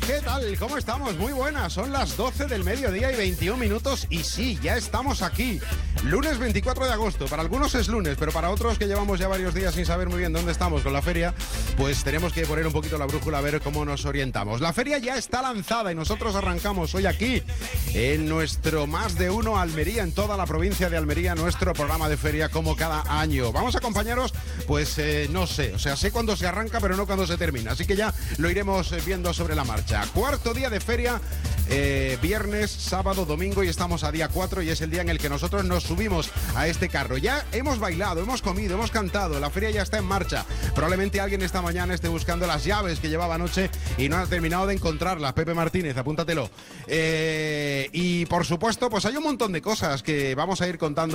¿Qué tal? ¿Cómo estamos? Muy buenas, son las 12 del mediodía y 21 minutos y sí, ya estamos aquí. Lunes 24 de agosto, para algunos es lunes, pero para otros que llevamos ya varios días sin saber muy bien dónde estamos con la feria, pues tenemos que poner un poquito la brújula a ver cómo nos orientamos. La feria ya está lanzada y nosotros arrancamos hoy aquí en nuestro Más de Uno Almería, en toda la provincia de Almería, nuestro programa de feria como cada año. Vamos a acompañaros, pues no sé, o sea, sé cuándo se arranca, pero no cuándo se termina, así que ya lo iremos viendo sobre la marcha. Cuarto día de feria, viernes, sábado, domingo y estamos a día 4 y es el día en el que nosotros nos subimos a este carro. Ya hemos bailado, hemos comido, hemos cantado, la feria ya está en marcha. Probablemente alguien esta mañana esté buscando las llaves que llevaba anoche y no ha terminado de encontrarlas. Pepe Martínez, apúntatelo. Y por supuesto, pues hay un montón de cosas que vamos a ir contando